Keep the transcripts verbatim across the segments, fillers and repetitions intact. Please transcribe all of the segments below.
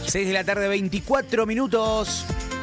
seis de la tarde, veinticuatro minutos.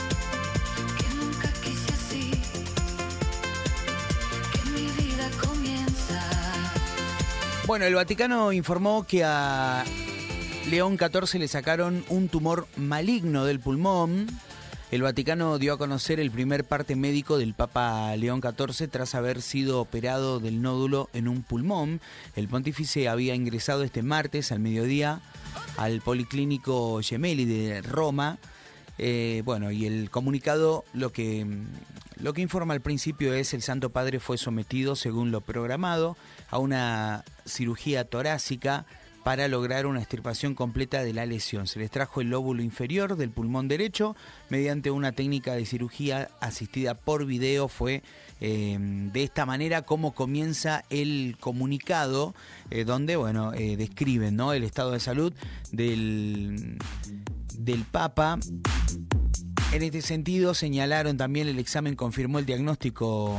Bueno, el Vaticano informó que a León catorce le sacaron un tumor maligno del pulmón. El Vaticano dio a conocer el primer parte médico del Papa León catorce tras haber sido operado del nódulo en un pulmón. El pontífice había ingresado este martes al mediodía al Policlínico Gemelli de Roma. Eh, bueno, y el comunicado lo que, lo que informa al principio es: el Santo Padre fue sometido, según lo programado, a una cirugía torácica para lograr una extirpación completa de la lesión. Se les trajo el lóbulo inferior del pulmón derecho mediante una técnica de cirugía asistida por video. Fue eh, de esta manera como comienza el comunicado, eh, donde bueno eh, describen, ¿no?, el estado de salud del, del Papa. En este sentido, señalaron también el examen confirmó el diagnóstico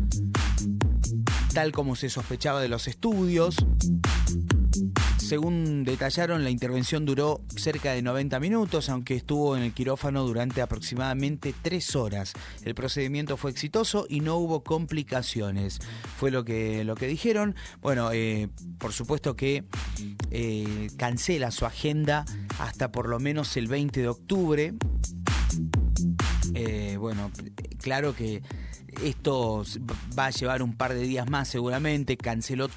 tal como se sospechaba de los estudios. Según detallaron, la intervención duró cerca de noventa minutos, aunque estuvo en el quirófano durante aproximadamente tres horas. El procedimiento fue exitoso y no hubo complicaciones. Fue lo que, lo que dijeron. Bueno, eh, por supuesto que eh, cancela su agenda hasta por lo menos el veinte de octubre. Eh, bueno, claro que esto va a llevar un par de días más seguramente. Canceló